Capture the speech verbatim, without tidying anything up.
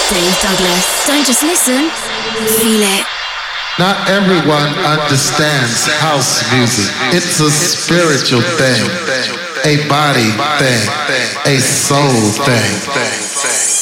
Dave Douglas. Don't just listen, feel it. Not everyone understands house music. It's a spiritual thing, a body thing, a soul thing.